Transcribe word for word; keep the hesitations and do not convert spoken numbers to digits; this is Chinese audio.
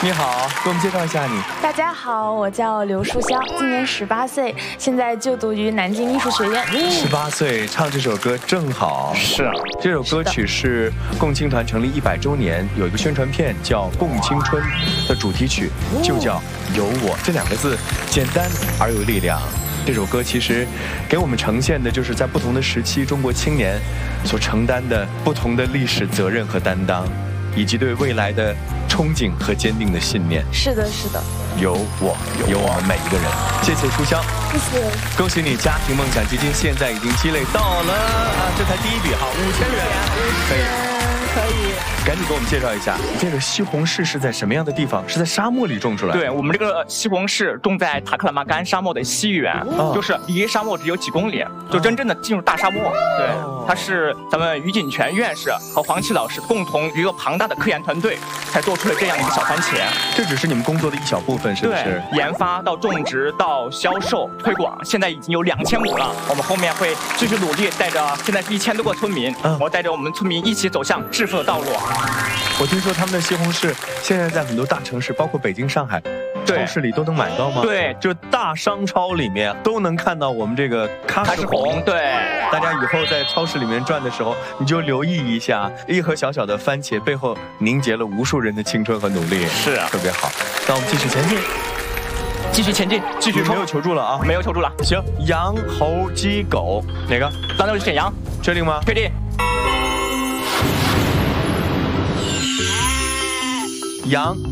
你好，给我们介绍一下你。 大家好，我叫刘书香，今年十八岁，现在就读于南京艺术学院。 十八岁唱这首歌正好。 是啊， 这首歌曲是共青团成立一百周年，有一个宣传片叫《共青春》的主题曲，就叫《有我》这两个字，简单而有力量。这首歌其实给我们呈现的就是在不同的时期中国青年所承担的不同的历史责任和担当，以及对未来的憧憬和坚定的信念。 是的，是的。 有我，有我们每一个人。谢谢书香， 谢谢。 恭喜你，家庭梦想基金现在已经积累到了啊，这才第一笔哈，五千元，可以。 可以， 赶紧给我们介绍一下，这个西红柿是在什么样的地方？是在沙漠里种出来的？ 对，我们这个西红柿种在塔克拉玛干沙漠的西缘，哦、就是离沙漠只有几公里，就真正的进入大沙漠。哦、对，它是咱们于锦泉院士和黄琦老师共同一个庞大的科研团队才做出了这样一个小番茄。 这只是你们工作的一小部分，是不是？ 对，研发到种植到销售推广，现在已经有两千亩了。我们后面会继续努力，带着现在是一千多个村民，嗯、我带着我们村民一起走向致富的道路。 我听说他们的西红柿现在在很多大城市，包括北京、上海超市里都能买到吗？ 对， 就大商超里面都能看到我们这个喀什红。 对， 大家以后在超市里面转的时候，你就留意一下，一盒小小的番茄背后凝结了无数人的青春和努力。 是啊， 特别好。那我们继续前进， 继续前进，继续冲。 没有求助了啊？ 没有求助了。 行，羊、猴、鸡、狗，哪个？ 当然是选羊。 确定吗？ 确定。 羊。